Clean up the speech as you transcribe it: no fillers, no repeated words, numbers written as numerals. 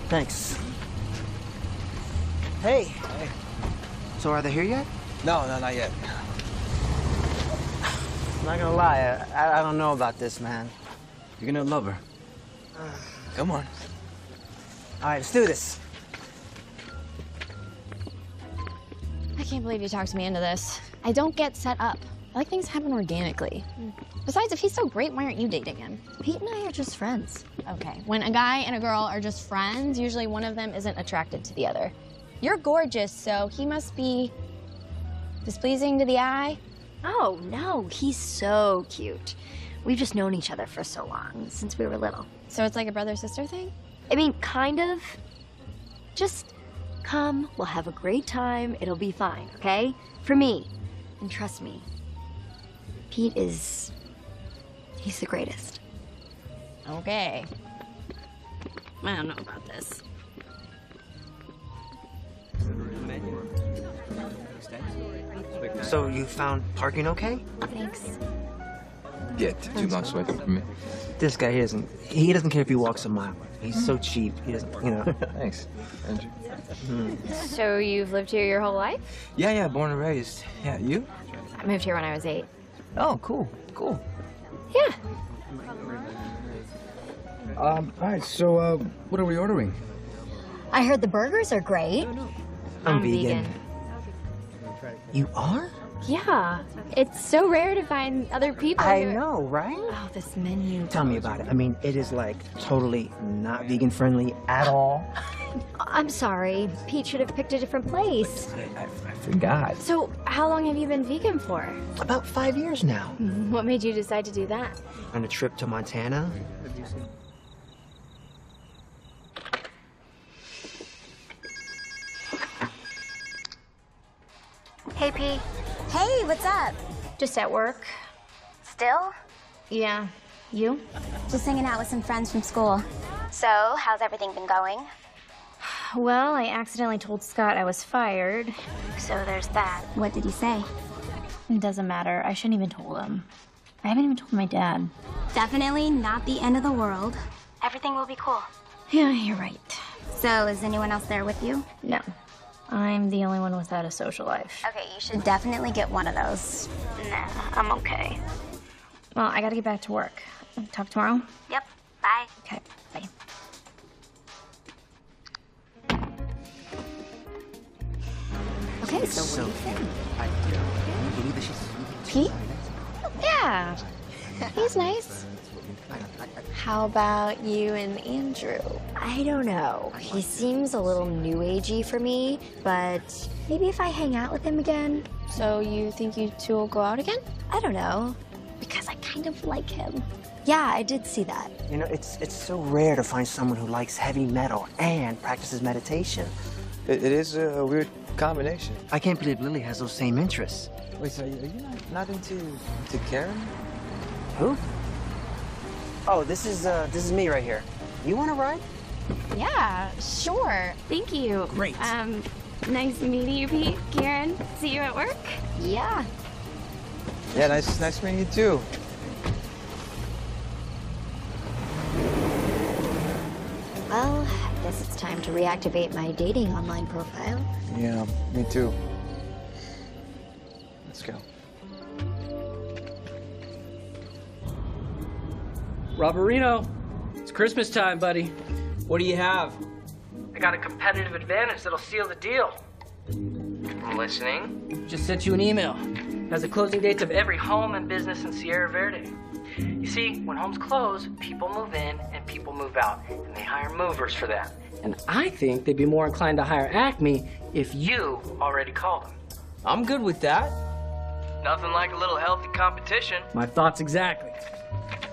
Thanks. Hey. Hey. So are they here yet? No, not yet. I'm not gonna lie, I don't know about this, man. You're gonna love her. Come on. All right, let's do this. I can't believe you talked me into this. I don't get set up. I like things happen organically. Besides, if he's so great, why aren't you dating him? Pete and I are just friends. Okay, when a guy and a girl are just friends, usually one of them isn't attracted to the other. You're gorgeous, so he must be displeasing to the eye. Oh, no, he's so cute. We've just known each other for so long, since we were little. So it's like a brother-sister thing? I mean, kind of. Just come, we'll have a great time, it'll be fine, okay? For me. And trust me, Pete he's the greatest. Okay. I don't know about this. So you found parking okay? Thanks. Yeah, 2 blocks away from me. This guy, he doesn't care if he walks a mile. He's so cheap, he doesn't, you know. Thanks, Andrew. So you've lived here your whole life? Yeah, born and raised. Yeah, you? I moved here when I was 8. Oh, cool. Yeah. All right, so, what are we ordering? I heard the burgers are great. I'm vegan. You are? Yeah. It's so rare to find other people I know, right? Oh, this menu. Tell me about it. I mean, it is like totally not vegan friendly at all. I'm sorry, Pete should have picked a different place. I forgot. So, how long have you been vegan for? About 5 years now. What made you decide to do that? On a trip to Montana. Hey, Pete. Hey, what's up? Just at work. Still? Yeah. You? Just hanging out with some friends from school. So, how's everything been going? Well, I accidentally told Scott I was fired. So there's that. What did he say? It doesn't matter. I shouldn't even told him. I haven't even told my dad. Definitely not the end of the world. Everything will be cool. Yeah, you're right. So, is anyone else there with you? No. I'm the only one without a social life. Okay, you should definitely get one of those. Nah, I'm okay. Well, I gotta get back to work. Talk tomorrow? Yep. Bye. Okay, bye. Okay, so what do you think? I believe that she's Pete? Yeah. He's nice. How about you and Andrew? I don't know. He seems a little new agey for me, but maybe if I hang out with him again. So you think you two will go out again? I don't know. Because I kind of like him. Yeah, I did see that. You know, it's so rare to find someone who likes heavy metal and practices meditation. It is a weird combination. I can't believe Lily has those same interests. Wait, so are you not into Karen? Who? Oh, this is me right here. You want to ride? Yeah, sure. Thank you. Great. Nice meeting you, Pete. Karen, see you at work? Yeah. Yeah, nice meeting you too. Well, I guess it's time to reactivate my dating online profile. Yeah, me too. Let's go. Roberino, it's Christmas time, buddy. What do you have? I got a competitive advantage that'll seal the deal. I'm listening. Just sent you an email. It has the closing dates of every home and business in Sierra Verde. You see, when homes close, people move in and people move out, and they hire movers for that. And I think they'd be more inclined to hire Acme if you already called them. I'm good with that. Nothing like a little healthy competition. My thoughts exactly.